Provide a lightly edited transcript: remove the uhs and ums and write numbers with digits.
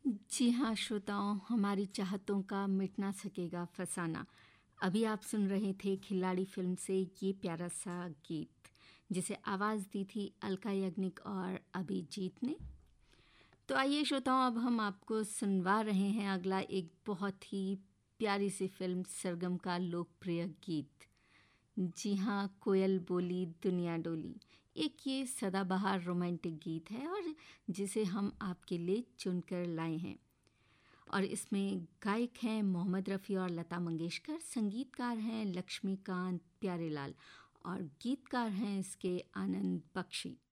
जी हाँ श्रोताओं, हमारी चाहतों का मिट ना सकेगा फसाना। अभी आप सुन रहे थे खिलाड़ी फिल्म से ये प्यारा सा गीत, जिसे आवाज़ दी थी अलका याग्निक और अभिजीत ने। तो आइए श्रोताओं, अब हम आपको सुनवा रहे हैं अगला एक बहुत ही प्यारी सी फिल्म सरगम का लोकप्रिय गीत। जी हाँ, कोयल बोली दुनिया डोली। एक ये सदाबहार रोमांटिक गीत है और जिसे हम आपके लिए चुनकर लाए हैं। और इसमें गायक हैं मोहम्मद रफ़ी और लता मंगेशकर, संगीतकार हैं लक्ष्मीकांत प्यारेलाल और गीतकार हैं इसके आनंद बख्शी।